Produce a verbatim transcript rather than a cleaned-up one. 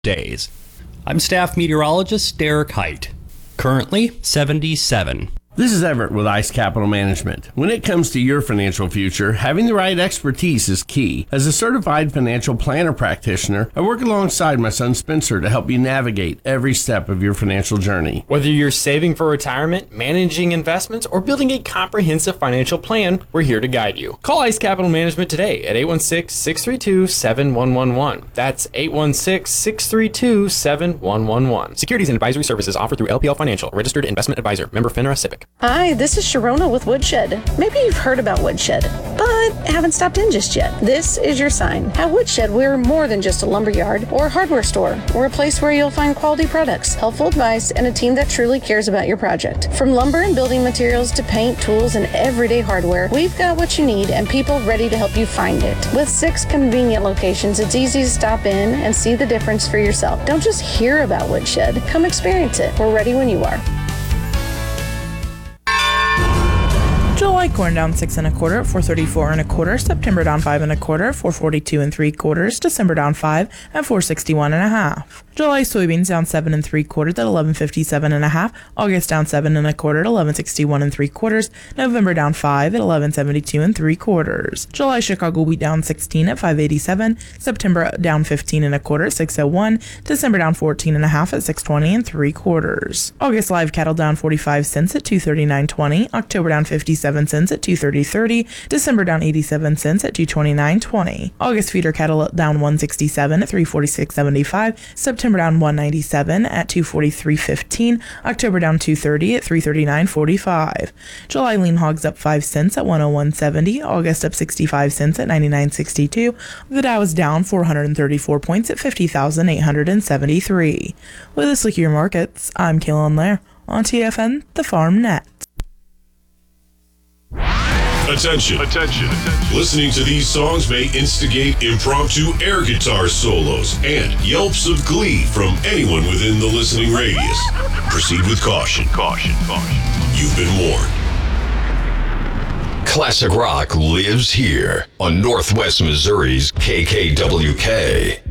days. I'm staff meteorologist Derek Height. Currently seventy-seven. This is Everett with ICE Capital Management. When it comes to your financial future, having the right expertise is key. As a certified financial planner practitioner, I work alongside my son Spencer to help you navigate every step of your financial journey. Whether you're saving for retirement, managing investments, or building a comprehensive financial plan, we're here to guide you. Call ICE Capital Management today at eight one six, six three two, seven one one one. That's eight one six, six three two, seven one one one. Securities and advisory services offered through L P L Financial, registered investment advisor, member FINRA SIPC. Hi, this is Sharona with Woodshed. Maybe you've heard about Woodshed, but haven't stopped in just yet. This is your sign. At Woodshed, we're more than just a lumberyard or hardware store. We're a place where you'll find quality products, helpful advice, and a team that truly cares about your project. From lumber and building materials to paint, tools, and everyday hardware, we've got what you need and people ready to help you find it. With six convenient locations, it's easy to stop in and see the difference for yourself. Don't just hear about Woodshed. Come experience it. We're ready when you are. July corn down six and a quarter at four thirty-four and a quarter. September down five and a quarter at four forty-two and three quarters. December down five at four sixty-one and a half. July soybeans down seven and three quarters at eleven fifty-seven and a half. August down seven and a quarter at eleven sixty-one and three quarters. November down five at eleven seventy-two and three quarters. July Chicago wheat down sixteen at five eighty-seven. September down fifteen and a quarter at six oh one. December down fourteen and a half at six twenty and three quarters. August live cattle down forty-five cents at two thirty-nine twenty. October down fifty-seven cents at two thirty thirty. December down eighty-seven cents at two twenty-nine twenty. August feeder cattle down one sixty-seven at three forty-six seventy-five. September down one ninety-seven at two forty-three fifteen. October down two thirty at three thirty-nine forty-five. July lean hogs up five cents at one oh one seventy. August up sixty-five cents at ninety-nine sixty-two. The Dow is down four hundred thirty-four points at fifty thousand eight hundred seventy-three. With the Slickier Markets, I'm Kaylin Lair on T F N, the Farm Net. Attention. Attention. Listening to these songs may instigate impromptu air guitar solos and yelps of glee from anyone within the listening radius. Proceed with caution. Caution. Caution. You've been warned. Classic rock lives here on Northwest Missouri's K K W K.